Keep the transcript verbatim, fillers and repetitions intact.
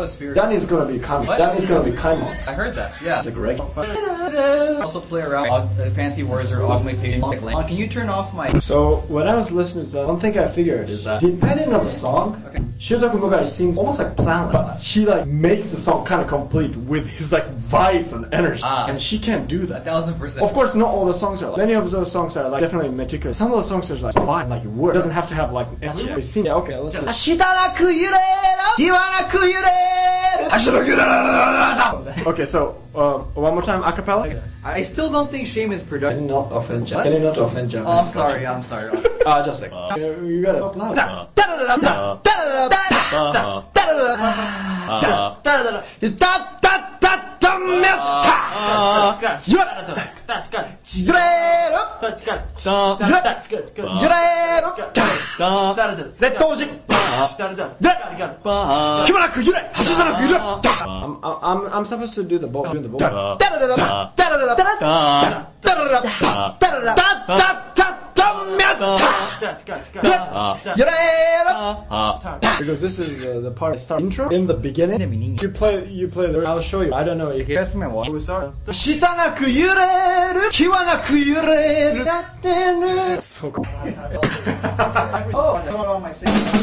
atmosphere. Danny's gonna be Kaimon. What? Danny's gonna be Kaimon. I heard that. Yeah. It's like Greg. Also play around with uh, fancy words or augmentation. Uh, can you turn off my? So when I was listening to that, one thing I figured is that depending on the song, Okay. Shuntoku Mugai seems almost like planless, but he like makes the song kind of complete with his like vibes and energy, Ah. and she can't do A that. thousand percent. Of course, not all the songs are like. Many of those songs are like definitely meticulous. Some of those songs are like fine, like word. It doesn't have to have like energy. We sing. Yeah, okay, let's listen. Okay, so uh, one more time, acapella. I still don't think shame is Can productive. you not offend Japan? What? Can you not offend Japan? Oh, I'm sorry. I'm sorry. Ah, just like uh, you gotta talk loud. I'm, I'm, I'm supposed to do the vocal. Do the vocal. Because this is uh, the part start intro in the beginning. You play, you play. The, I'll show you. I don't know. You can Guess my what? we start. 下なく揺れる、気はなく揺れる、やってる。So cool. Oh, I don't know my singing.